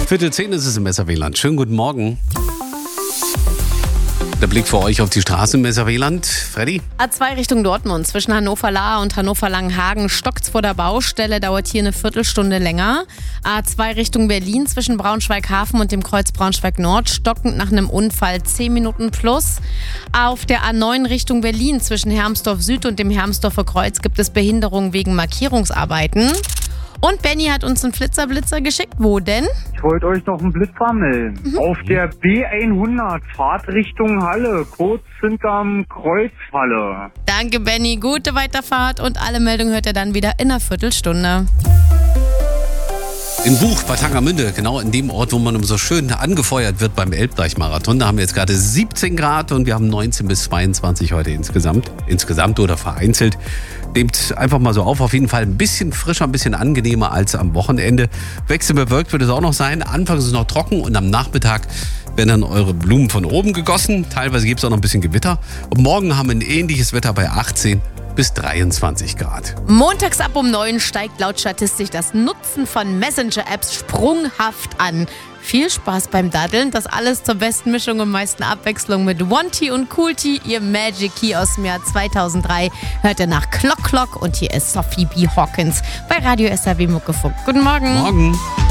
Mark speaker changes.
Speaker 1: 9:45 ist es im Messerweland. Schönen guten Morgen. Der Blick für euch auf die Straße im Messerweland. Freddy?
Speaker 2: A2 Richtung Dortmund. Zwischen Hannover-Lahr und Hannover-Langenhagen stockt's vor der Baustelle, dauert hier eine Viertelstunde länger. A2 Richtung Berlin zwischen Braunschweig-Hafen und dem Kreuz Braunschweig-Nord stockend nach einem Unfall 10 Minuten plus. Auf der A9 Richtung Berlin zwischen Hermsdorf Süd und dem Hermsdorfer Kreuz gibt es Behinderungen wegen Markierungsarbeiten. Und Benny hat uns einen Flitzer-Blitzer geschickt. Wo denn?
Speaker 3: Ich wollte euch noch einen Blitzer melden. Auf der B100, Fahrt Richtung Halle, kurz hinterm Kreuz Halle.
Speaker 2: Danke, Benny. Gute Weiterfahrt und alle Meldungen hört ihr dann wieder in einer Viertelstunde.
Speaker 1: In Buch bei Tangermünde, genau in dem Ort, wo man so schön angefeuert wird beim Elbdeich-Marathon. Da haben wir jetzt gerade 17 Grad und wir haben 19 bis 22 heute insgesamt. Insgesamt oder vereinzelt. Nehmt einfach mal so auf jeden Fall ein bisschen frischer, ein bisschen angenehmer als am Wochenende. Wechselbewölkt wird es auch noch sein. Anfangs ist es noch trocken und am Nachmittag werden dann eure Blumen von oben gegossen. Teilweise gibt es auch noch ein bisschen Gewitter. Und morgen haben wir ein ähnliches Wetter bei 18 bis 23 Grad.
Speaker 2: Montags ab um 9 steigt laut Statistik das Nutzen von Messenger-Apps sprunghaft an. Viel Spaß beim Daddeln. Das alles zur besten Mischung und meisten Abwechslung mit One Tea und Cool Tea. Ihr Magic Key aus dem Jahr 2003. Hört ihr nach Clock Clock und hier ist Sophie B. Hawkins bei Radio SAW Muckefunk. Guten Morgen.
Speaker 1: Morgen.